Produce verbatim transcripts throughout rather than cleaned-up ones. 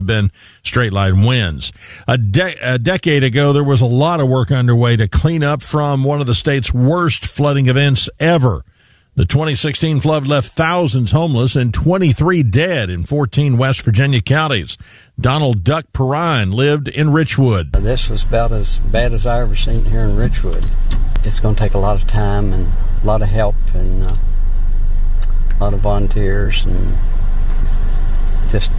been straight line winds. A, de- a decade ago, there was a lot of work underway to clean up from one of the state's worst flooding events ever. The twenty sixteen flood left thousands homeless and twenty-three dead in fourteen West Virginia counties. Donald Duck Perrine lived in Richwood. This was about as bad as I ever seen here in Richwood. It's going to take a lot of time and a lot of help and uh, a lot of volunteers and just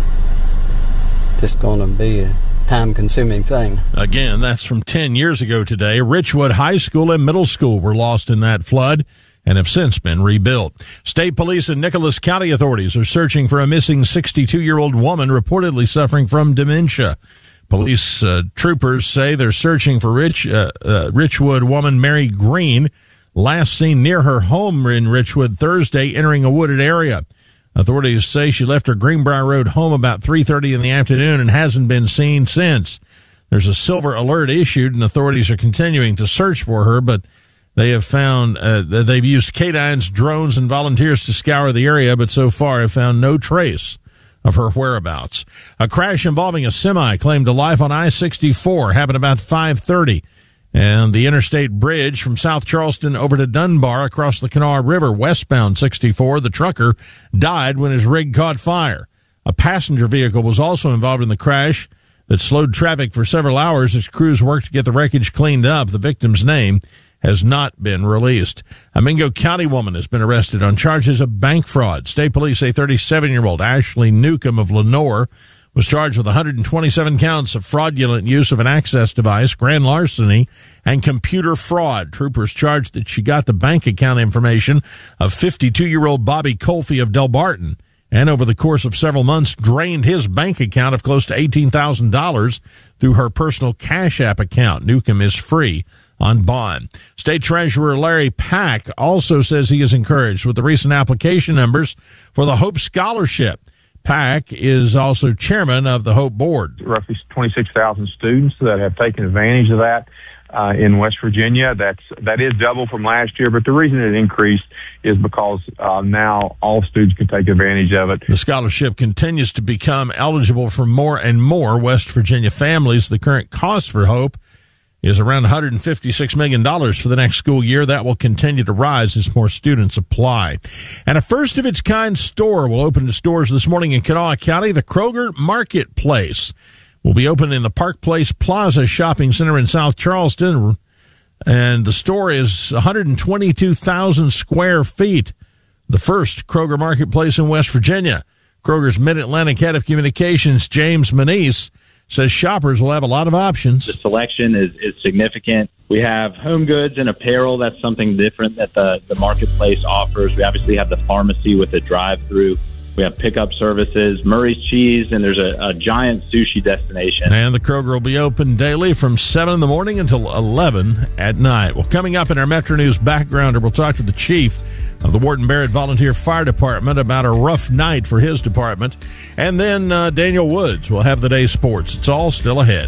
just going to be a time-consuming thing. Again, that's from ten years ago today. Richwood High School and Middle School were lost in that flood and have since been rebuilt. State police and Nicholas County authorities are searching for a missing sixty-two-year-old woman reportedly suffering from dementia. Police uh, troopers say they're searching for Rich, uh, uh, Richwood woman Mary Green, last seen near her home in Richwood Thursday, entering a wooded area. Authorities say she left her Greenbrier Road home about three thirty in the afternoon and hasn't been seen since. There's a silver alert issued, and authorities are continuing to search for her, but they have found uh, that they've used canines, drones, and volunteers to scour the area, but so far have found no trace of her whereabouts. A crash involving a semi claimed to life on I sixty-four happened about five thirty. And the interstate bridge from South Charleston over to Dunbar across the Kanawha River, westbound sixty-four, the trucker died when his rig caught fire. A passenger vehicle was also involved in the crash that slowed traffic for several hours as crews worked to get the wreckage cleaned up. The victim's name has not been released. A Mingo County woman has been arrested on charges of bank fraud. State police say thirty-seven-year-old Ashley Newcomb of Lenore was charged with one hundred twenty-seven counts of fraudulent use of an access device, grand larceny, and computer fraud. Troopers charged that she got the bank account information of fifty-two-year-old Bobby Colfie of Delbarton, and over the course of several months drained his bank account of close to eighteen thousand dollars through her personal Cash App account. Newcomb is free on bond. State Treasurer Larry Pack also says he is encouraged with the recent application numbers for the Hope Scholarship. Pack is also chairman of the Hope Board. Roughly twenty-six thousand students that have taken advantage of that uh, in West Virginia. That's that is double from last year, but the reason it increased is because uh, now all students can take advantage of it. The scholarship continues to become eligible for more and more West Virginia families. The current cost for Hope is around one hundred fifty-six million dollars for the next school year. That will continue to rise as more students apply. And a first-of-its-kind store will open its doors this morning in Kanawha County. The Kroger Marketplace will be open in the Park Place Plaza Shopping Center in South Charleston, and the store is one hundred twenty-two thousand square feet, the first Kroger Marketplace in West Virginia. Kroger's Mid-Atlantic Head of Communications, James Manise, says shoppers will have a lot of options. The selection is, is significant. We have home goods and apparel. That's something different that the, the marketplace offers. We obviously have the pharmacy with a drive-through. We have pickup services, Murray's Cheese, and there's a, a giant sushi destination. And the Kroger will be open daily from seven in the morning until eleven at night. Well, coming up in our Metro News Backgrounder, we'll talk to the chief of the Wharton Barrett Volunteer Fire Department about a rough night for his department. And then uh, Daniel Woods will have the day's sports. It's all still ahead.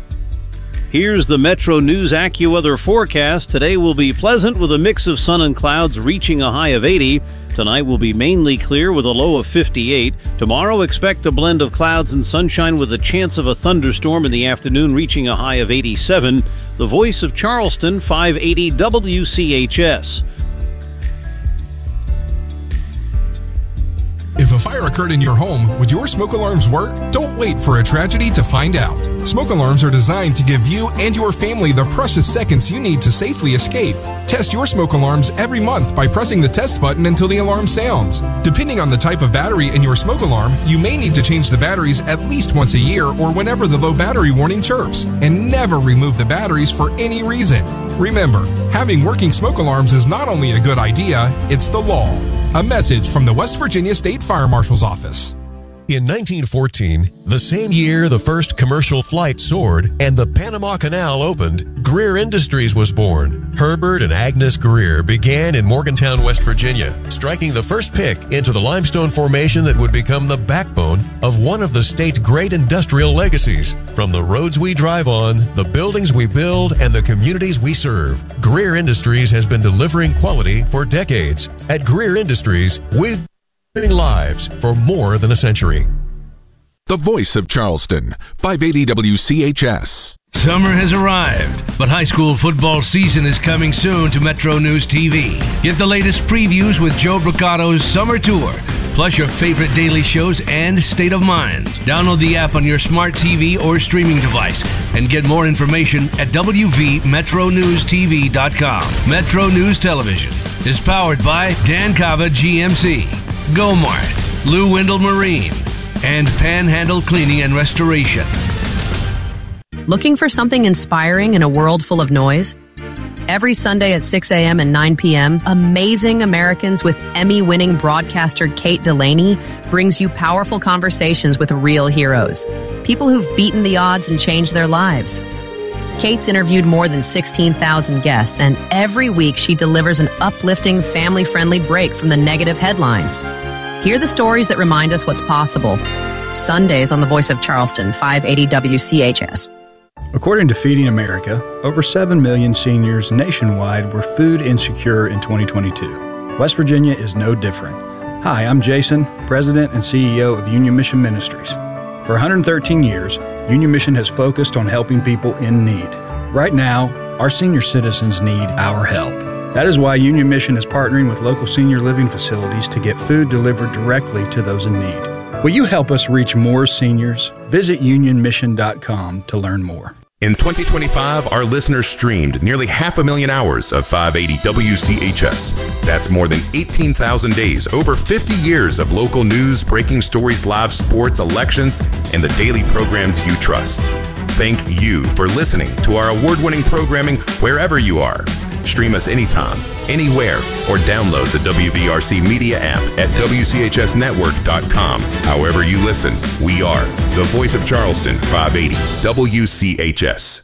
Here's the Metro News AccuWeather forecast. Today will be pleasant with a mix of sun and clouds reaching a high of eighty. Tonight will be mainly clear with a low of fifty-eight. Tomorrow expect a blend of clouds and sunshine with a chance of a thunderstorm in the afternoon reaching a high of eighty-seven. The Voice of Charleston, five eighty W C H S. If a fire occurred in your home, would your smoke alarms work? Don't wait for a tragedy to find out. Smoke alarms are designed to give you and your family the precious seconds you need to safely escape. Test your smoke alarms every month by pressing the test button until the alarm sounds. Depending on the type of battery in your smoke alarm, you may need to change the batteries at least once a year or whenever the low battery warning chirps. And never remove the batteries for any reason. Remember, having working smoke alarms is not only a good idea, it's the law. A message from the West Virginia State Fire Marshal's Office. In nineteen fourteen, the same year the first commercial flight soared and the Panama Canal opened, Greer Industries was born. Herbert and Agnes Greer began in Morgantown, West Virginia, striking the first pick into the limestone formation that would become the backbone of one of the state's great industrial legacies. From the roads we drive on, the buildings we build, and the communities we serve, Greer Industries has been delivering quality for decades. At Greer Industries, we've lives for more than a century. the voice of Charleston, five eighty W C H S. Summer has arrived, but high school football season is coming soon to Metro News T V. Get the latest previews with Joe Bricato's Summer Tour, plus your favorite daily shows and State of Mind. Download the app on your smart T V or streaming device and get more information at w v metro news t v dot com. Metro News Television is powered by Dan Cava G M C, Gomart, Lou Wendell Marine, and Panhandle Cleaning and Restoration. Looking for something inspiring in a world full of noise? Every Sunday at six a.m. and nine p.m., Amazing Americans with Emmy-winning broadcaster Kate Delaney brings you powerful conversations with real heroes, people who've beaten the odds and changed their lives. Kate's interviewed more than sixteen thousand guests, and every week she delivers an uplifting, family-friendly break from the negative headlines. Hear the stories that remind us what's possible. Sundays on the Voice of Charleston, five eighty W C H S. According to Feeding America, over seven million seniors nationwide were food insecure in twenty twenty-two. West Virginia is no different. Hi, I'm Jason, President and C E O of Union Mission Ministries. For one hundred thirteen years, Union Mission has focused on helping people in need. Right now, our senior citizens need our help. That is why Union Mission is partnering with local senior living facilities to get food delivered directly to those in need. Will you help us reach more seniors? Visit union mission dot com to learn more. In twenty twenty-five, our listeners streamed nearly half a million hours of five eighty W C H S. That's more than eighteen thousand days, over fifty years of local news, breaking stories, live sports, elections, and the daily programs you trust. Thank you for listening to our award-winning programming wherever you are. Stream us anytime, anywhere, or download the W V R C Media app at w c h s network dot com. However you listen, we are the voice of Charleston, five eighty W C H S.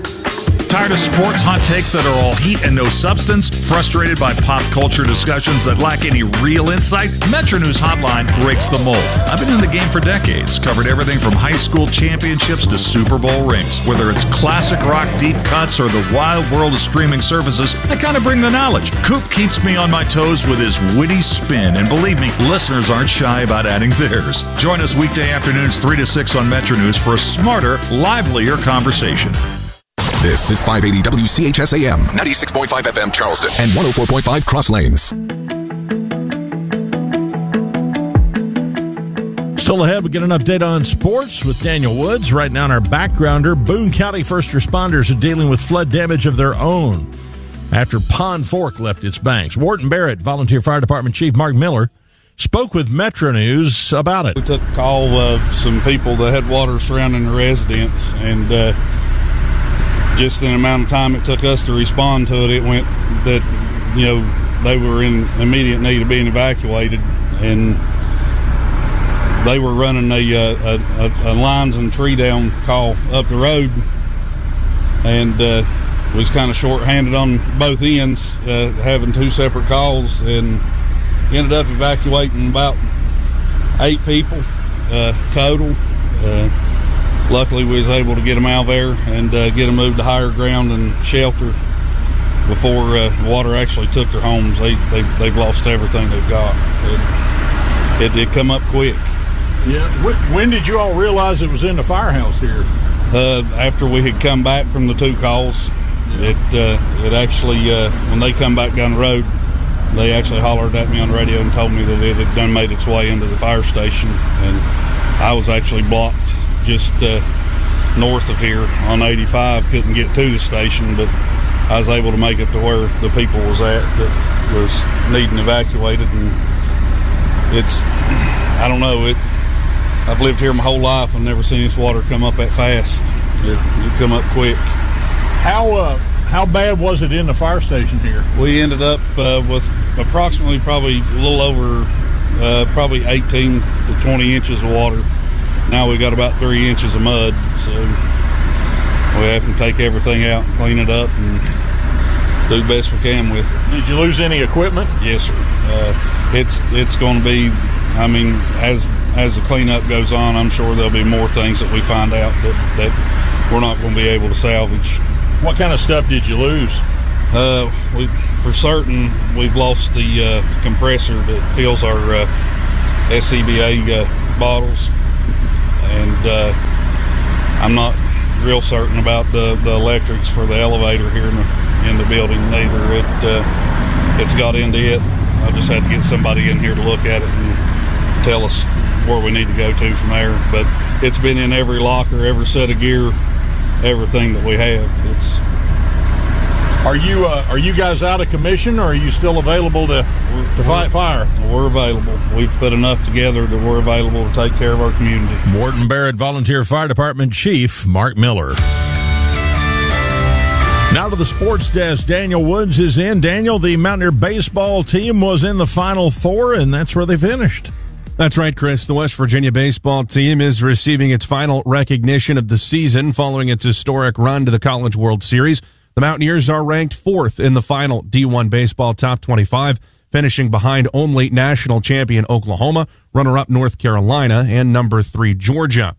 Tired of sports hot takes that are all heat and no substance? Frustrated by pop culture discussions that lack any real insight? Metro News Hotline breaks the mold. I've been in the game for decades, covered everything from high school championships to Super Bowl rings. Whether it's classic rock deep cuts or the wild world of streaming services, I kind of bring the knowledge. Coop keeps me on my toes with his witty spin, and believe me, listeners aren't shy about adding theirs. Join us weekday afternoons three to six on Metro News for a smarter, livelier conversation. This is five eighty W C H S A M, ninety-six point five F M Charleston, and one oh four point five Cross Lanes. Still ahead, we get an update on sports with Daniel Woods. Right now in our backgrounder, Boone County first responders are dealing with flood damage of their own after Pond Fork left its banks. Wharton Barrett, Volunteer Fire Department Chief Mark Miller, spoke with Metro News about it. We took a call of some people that had water surrounding the residence, and uh, just in the amount of time it took us to respond to it, it went that, you know, they were in immediate need of being evacuated, and they were running a, a, a, a lines and tree down call up the road, and uh, was kind of short-handed on both ends, uh, having two separate calls, and ended up evacuating about eight people uh, total. Uh, Luckily, we was able to get them out there and uh, get them moved to higher ground and shelter before uh, water actually took their homes. They, they, they've lost everything they've got. It, it did come up quick. Yeah. When did you all realize it was in the firehouse here? Uh, after we had come back from the two calls, yeah. it uh, it actually, uh, when they come back down the road, they actually hollered at me on the radio and told me that it had done made its way into the fire station, and I was actually blocked just uh, north of here on eighty-five. Couldn't get to the station, but I was able to make it to where the people was at that was needing evacuated. And it's, I don't know, it. I've lived here my whole life and never seen this water come up that fast. It, it come up quick. How uh, how bad was it in the fire station here? We ended up uh, with approximately probably a little over uh, probably eighteen to twenty inches of water. Now we got about three inches of mud, so we have to take everything out and clean it up and do the best we can with it. Did you lose any equipment? Yes, sir. Uh, it's it's going to be, I mean, as as the cleanup goes on, I'm sure there'll be more things that we find out that, that we're not going to be able to salvage. What kind of stuff did you lose? Uh, we, for certain, we've lost the uh, compressor that fills our uh, S C B A uh, bottles. and uh, I'm not real certain about the, the electrics for the elevator here in the, in the building either. It, uh, it's got into it. I just had to get somebody in here to look at it and tell us where we need to go to from there. But it's been in every locker, every set of gear, everything that we have. It's. Are you uh, are you guys out of commission, or are you still available to to fight fire? We're available. We've put enough together that we're available to take care of our community. Morton Barrett Volunteer Fire Department Chief Mark Miller. Now to the sports desk. Daniel Woods is in. Daniel, the Mountaineer baseball team was in the Final Four, and that's where they finished. That's right, Chris. The West Virginia baseball team is receiving its final recognition of the season following its historic run to the College World Series. The Mountaineers are ranked fourth in the final D one baseball top twenty-five, finishing behind only national champion Oklahoma, runner-up North Carolina, and number three Georgia.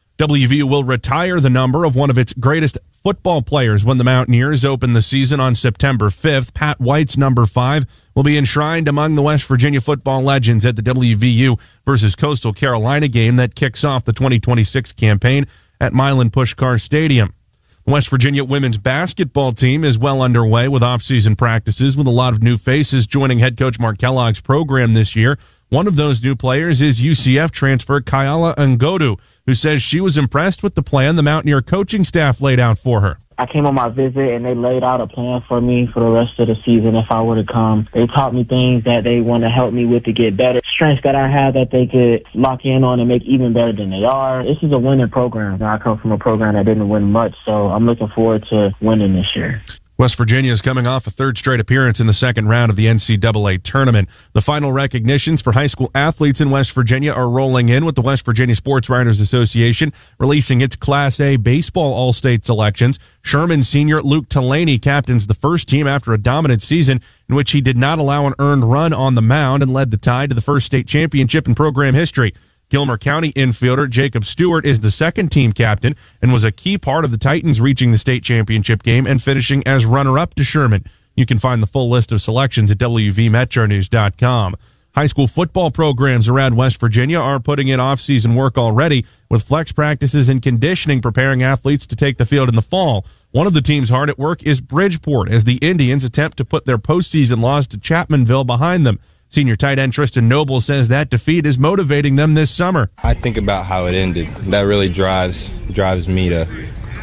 W V U will retire the number of one of its greatest football players when the Mountaineers open the season on September fifth. Pat White's number five will be enshrined among the West Virginia football legends at the W V U versus Coastal Carolina game that kicks off the twenty twenty-six campaign at Milan Puskar Stadium. The West Virginia women's basketball team is well underway with off-season practices, with a lot of new faces joining head coach Mark Kellogg's program this year. One of those new players is U C F transfer Kyala Ngodu, who says she was impressed with the plan the Mountaineer coaching staff laid out for her. I came on my visit and they laid out a plan for me for the rest of the season if I were to come. They taught me things that they want to help me with to get better. Strengths that I have that they could lock in on and make even better than they are. This is a winning program. I come from a program that didn't win much, so I'm looking forward to winning this year. West Virginia is coming off a third straight appearance in the second round of the N C double A tournament. The final recognitions for high school athletes in West Virginia are rolling in, with the West Virginia Sports Writers Association releasing its Class A baseball All-State selections. Sherman senior Luke Tallaney captains the first team after a dominant season in which he did not allow an earned run on the mound and led the Tide to the first state championship in program history. Gilmer County infielder Jacob Stewart is the second team captain and was a key part of the Titans reaching the state championship game and finishing as runner-up to Sherman. You can find the full list of selections at W V Metro News dot com. High school football programs around West Virginia are putting in off-season work already, with flex practices and conditioning preparing athletes to take the field in the fall. One of the teams hard at work is Bridgeport, as the Indians attempt to put their postseason loss to Chapmanville behind them. Senior tight end Tristan Noble says that defeat is motivating them this summer. I think about how it ended. That really drives drives me to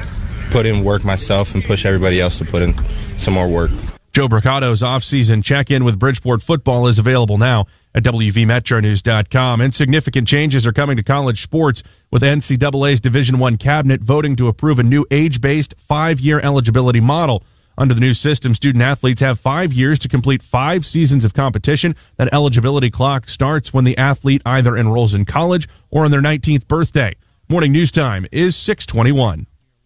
put in work myself and push everybody else to put in some more work. Joe Bricato's off-season check-in with Bridgeport football is available now at W V Metro News dot com. And significant changes are coming to college sports, with N C double A's Division I cabinet voting to approve a new age-based five-year eligibility model. Under the new system, student-athletes have five years to complete five seasons of competition. That eligibility clock starts when the athlete either enrolls in college or on their nineteenth birthday. Morning News Time is six twenty-one.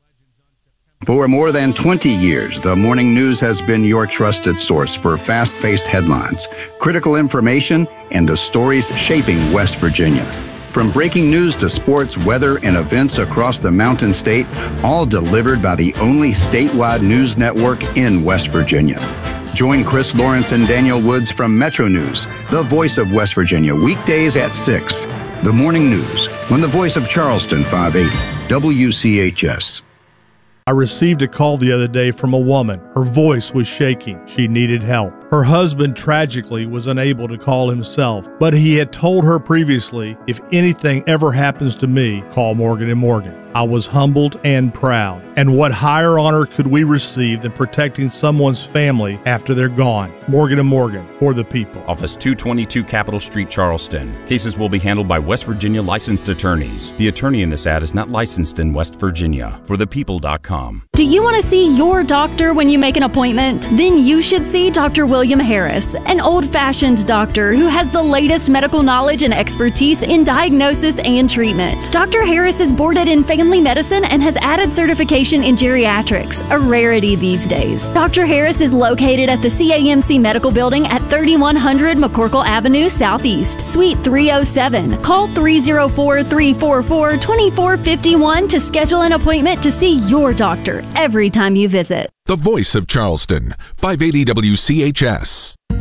For more than twenty years, the Morning News has been your trusted source for fast-paced headlines, critical information, and the stories shaping West Virginia. From breaking news to sports, weather, and events across the Mountain State, all delivered by the only statewide news network in West Virginia. Join Chris Lawrence and Daniel Woods from Metro News, the voice of West Virginia, weekdays at six. The Morning News, on the voice of Charleston, five eighty, W C H S. I received a call the other day from a woman. Her voice was shaking. She needed help. Her husband tragically was unable to call himself, but he had told her previously, if anything ever happens to me, call Morgan and Morgan. I was humbled and proud. And what higher honor could we receive than protecting someone's family after they're gone? Morgan and Morgan, for the people. Office two twenty-two Capitol Street, Charleston. Cases will be handled by West Virginia licensed attorneys. The attorney in this ad is not licensed in West Virginia. for the people dot com. Do you want to see your doctor when you make an appointment? Then you should see Doctor William Harris, an old-fashioned doctor who has the latest medical knowledge and expertise in diagnosis and treatment. Doctor Harris is boarded in family medicine and has added certification in geriatrics, a rarity these days. Doctor Harris is located at the C A M C Medical Building at thirty-one hundred McCorkle Avenue Southeast, Suite three oh seven. Call three oh four, three four four, two four five one to schedule an appointment to see your doctor every time you visit. The voice of Charleston, five eighty W C H S.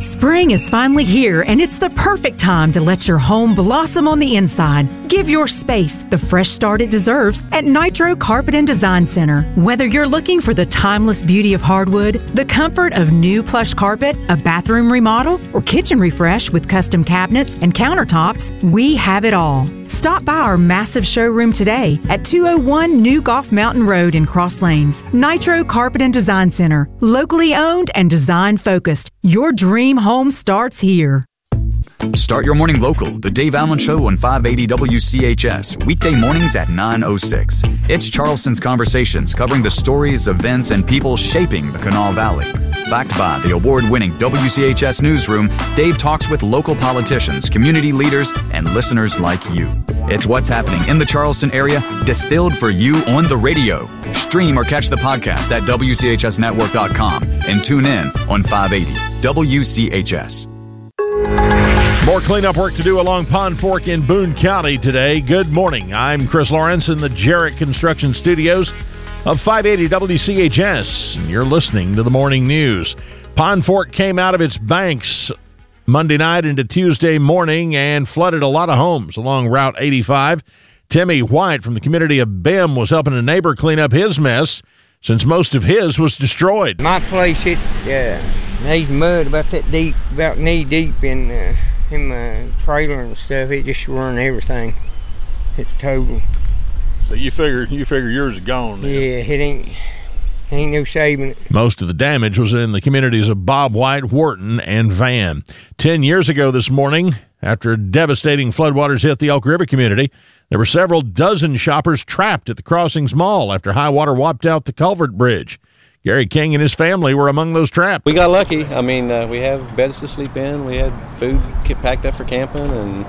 Spring is finally here, and it's the perfect time to let your home blossom on the inside. Give your space the fresh start it deserves at Nitro Carpet and Design Center. Whether you're looking for the timeless beauty of hardwood, the comfort of new plush carpet, a bathroom remodel, or kitchen refresh with custom cabinets and countertops, we have it all. Stop by our massive showroom today at two oh one New Golf Mountain Road in Cross Lanes. Nitro Carpet and Design Center, locally owned and design focused. Your dream home starts here. Start your morning local, the Dave Allen Show on five eighty W C H S, weekday mornings at nine oh six. It's Charleston's Conversations, covering the stories, events, and people shaping the Kanawha Valley. Backed by the award-winning W C H S Newsroom, Dave talks with local politicians, community leaders, and listeners like you. It's what's happening in the Charleston area, distilled for you on the radio. Stream or catch the podcast at W C H S network dot com and tune in on five eighty W C H S. More cleanup work to do along Pond Fork in Boone County today. Good morning. I'm Chris Lawrence in the Jarrett Construction Studios of five eighty W C H S. And you're listening to the morning news. Pond Fork came out of its banks Monday night into Tuesday morning and flooded a lot of homes along Route eighty-five. Timmy White from the community of B E M was helping a neighbor clean up his mess since most of his was destroyed. My place, it uh, needs mud about that deep, about knee deep in uh, in my trailer and stuff. It just ruined everything. It's total. So you figure you figure yours is gone then. Yeah, it ain't ain't no saving it. Most of the damage was in the communities of Bob White, Wharton, and Van. Ten years ago this morning, after devastating floodwaters hit the Elk River community, there were several dozen shoppers trapped at the Crossings Mall after high water wiped out the culvert bridge. Gary King and his family were among those trapped. We got lucky. I mean, uh, we have beds to sleep in. We had food packed up for camping, and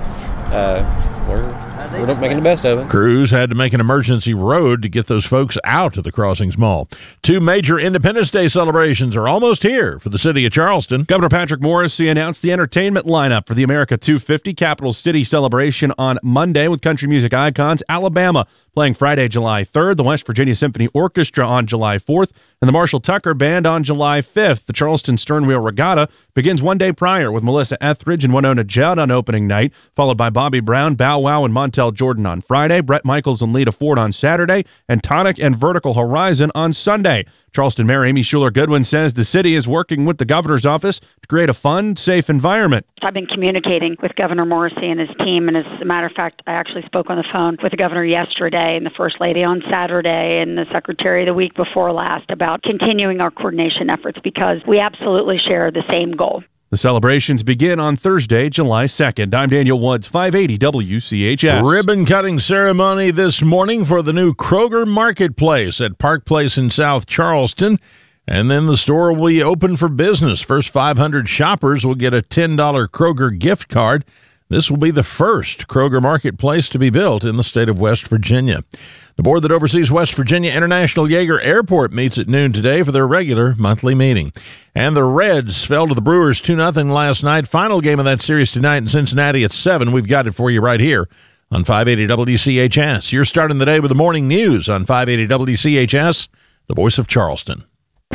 uh, we're we're making the best of it. Crews had to make an emergency road to get those folks out of the Crossings Mall. Two major Independence Day celebrations are almost here for the city of Charleston. Governor Patrick Morrisey announced the entertainment lineup for the America two fifty Capital City celebration on Monday with country music icons Alabama playing Friday, July third, the West Virginia Symphony Orchestra on July fourth, and the Marshall Tucker Band on July fifth. The Charleston Sternwheel Regatta begins one day prior with Melissa Etheridge and Winona Judd on opening night, followed by Bobby Brown, Bow Wow, and Montel Jordan on Friday, Brett Michaels and Lita Ford on Saturday, and Tonic and Vertical Horizon on Sunday. Charleston Mayor Amy Schuler-Goodwin says the city is working with the governor's office to create a fun, safe environment. I've been communicating with Governor Morrisey and his team, and as a matter of fact, I actually spoke on the phone with the governor yesterday and the First Lady on Saturday and the Secretary the week before last about continuing our coordination efforts because we absolutely share the same goal. The celebrations begin on Thursday, July second. I'm Daniel Woods, five eighty W C H S. Ribbon cutting ceremony this morning for the new Kroger Marketplace at Park Place in South Charleston. And then the store will be open for business. First five hundred shoppers will get a ten dollars Kroger gift card. This will be the first Kroger Marketplace to be built in the state of West Virginia. The board that oversees West Virginia International Yeager Airport meets at noon today for their regular monthly meeting. And the Reds fell to the Brewers two nothing last night. Final game of that series tonight in Cincinnati at seven. We've got it for you right here on five eighty W C H S. You're starting the day with the morning news on five eighty W C H S, the voice of Charleston.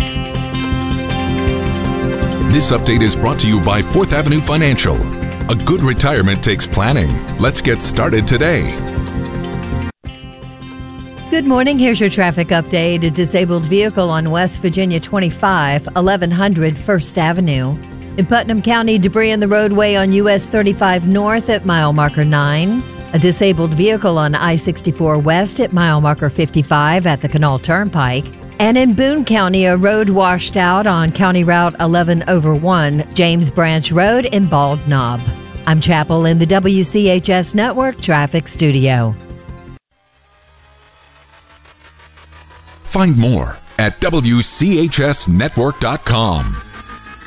This update is brought to you by Fourth Avenue Financial. A good retirement takes planning. Let's get started today. Good morning. Here's your traffic update. A disabled vehicle on West Virginia twenty-five, eleven hundred First Avenue. In Putnam County, debris in the roadway on U S thirty-five North at mile marker nine. A disabled vehicle on I sixty-four West at mile marker fifty-five at the Kanawha Turnpike. And in Boone County, a road washed out on County Route eleven over one, James Branch Road in Bald Knob. I'm Chapel in the W C H S Network Traffic Studio. Find more at W C H S network dot com.